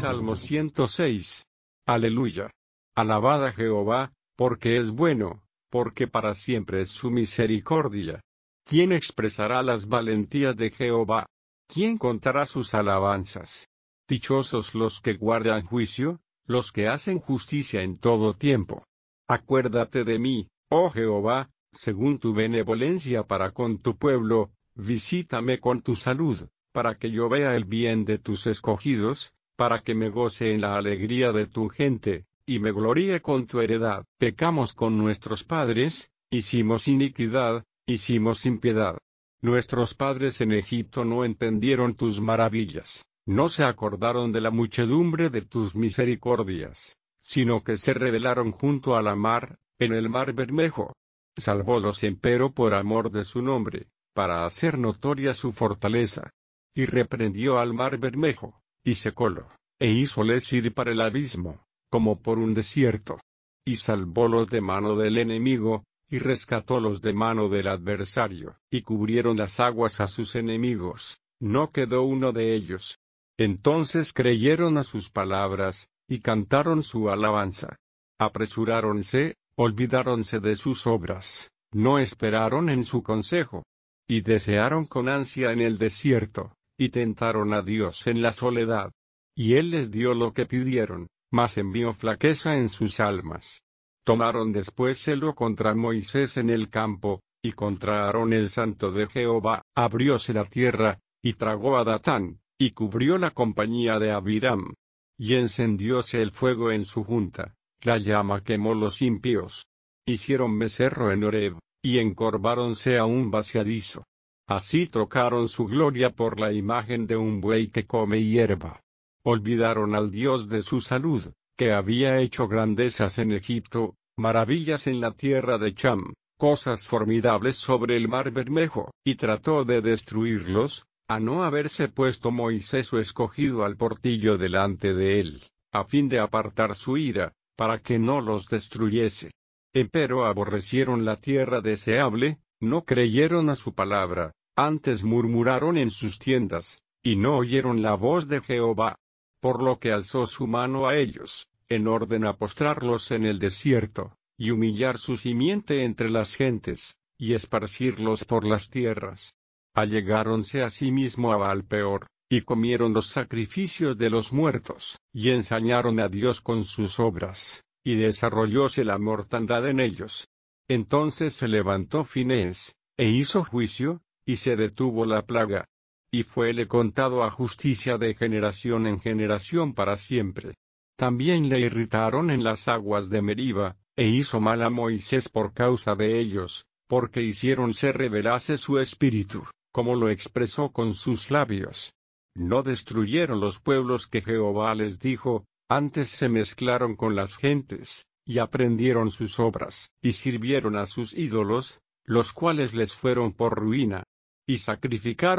Salmo 106. Aleluya. Alabad a Jehová, porque es bueno, porque para siempre es su misericordia. ¿Quién expresará las valentías de Jehová? ¿Quién contará sus alabanzas? Dichosos los que guardan juicio, los que hacen justicia en todo tiempo. Acuérdate de mí, oh Jehová, según tu benevolencia para con tu pueblo, visítame con tu salud, para que yo vea el bien de tus escogidos, para que me goce en la alegría de tu gente, y me gloríe con tu heredad. Pecamos con nuestros padres, hicimos iniquidad, hicimos impiedad. Nuestros padres en Egipto no entendieron tus maravillas, no se acordaron de la muchedumbre de tus misericordias, sino que se rebelaron junto a la mar, en el mar Bermejo. Salvólos empero por amor de su nombre, para hacer notoria su fortaleza. Y reprendió al mar Bermejo, y secólo, e hízoles ir para el abismo, como por un desierto. Y salvólos de mano del enemigo, y rescatólos de mano del adversario, y cubrieron las aguas a sus enemigos, no quedó uno de ellos. Entonces creyeron a sus palabras, y cantaron su alabanza. Apresuráronse, olvidáronse de sus obras, no esperaron en su consejo. Y desearon con ansia en el desierto, y tentaron a Dios en la soledad. Y él les dio lo que pidieron, mas envió flaqueza en sus almas. Tomaron después celo contra Moisés en el campo, y contra Aarón el santo de Jehová. Abrióse la tierra, y tragó a Datán, y cubrió la compañía de Abiram. Y encendióse el fuego en su junta, la llama quemó los impíos. Hicieron becerro en Horeb, y encorváronse a un vaciadizo. Así trocaron su gloria por la imagen de un buey que come hierba. Olvidaron al Dios de su salud, que había hecho grandezas en Egipto, maravillas en la tierra de Cham, cosas formidables sobre el mar Bermejo, y trató de destruirlos, a no haberse puesto Moisés su escogido al portillo delante de él, a fin de apartar su ira, para que no los destruyese. Empero aborrecieron la tierra deseable, no creyeron a su palabra, antes murmuraron en sus tiendas, y no oyeron la voz de Jehová. Por lo que alzó su mano a ellos, en orden a postrarlos en el desierto, y humillar su simiente entre las gentes, y esparcirlos por las tierras. Allegáronse asimismo a Baal-peor, y comieron los sacrificios de los muertos, y ensañaron a Dios con sus obras, y desarrollóse la mortandad en ellos. Entonces se levantó Finehés, e hizo juicio, y se detuvo la plaga. Y fuele contado a justicia de generación en generación para siempre. También le irritaron en las aguas de Meriba, e hizo mal a Moisés por causa de ellos, porque hicieron se rebelase su espíritu, como lo expresó con sus labios. No destruyeron los pueblos que Jehová les dijo, antes se mezclaron con las gentes, y aprendieron sus obras, y sirvieron a sus ídolos, los cuales les fueron por ruina. Y sacrificaron